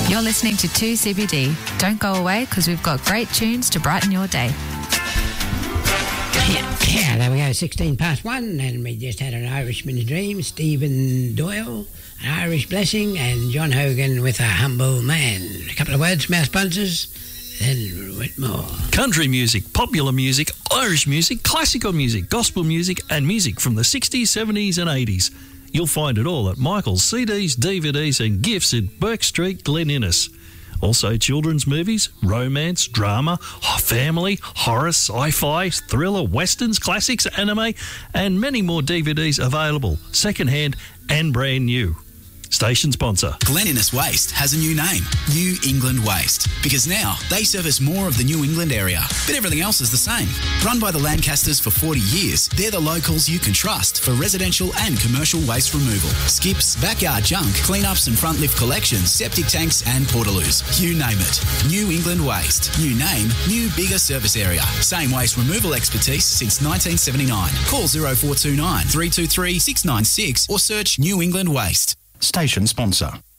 You're listening to 2CBD. Don't go away because we've got great tunes to brighten your day. Yeah, there we go, 16 past 1, and we just had an Irishman's Dream, Stephen Doyle, An Irish Blessing, and John Hogan with A Humble Man. A couple of words from our sponsors, then Whitmore. Country music, popular music, Irish music, classical music, gospel music, and music from the 60s, 70s and 80s. You'll find it all at Michael's CDs, DVDs and gifts at Burke Street, Glen Innes. Also children's movies, romance, drama, family, horror, sci-fi, thriller, westerns, classics, anime, and many more DVDs available, second-hand and brand new. Station sponsor. Glen Innes Waste has a new name, New England Waste, because now they service more of the New England area, but everything else is the same. Run by the Lancasters for 40 years, they're the locals you can trust for residential and commercial waste removal. Skips, backyard junk, cleanups and front lift collections, septic tanks and portaloos. You name it. New England Waste. New name, new bigger service area. Same waste removal expertise since 1979. Call 0429 323 696 or search New England Waste. Station sponsor.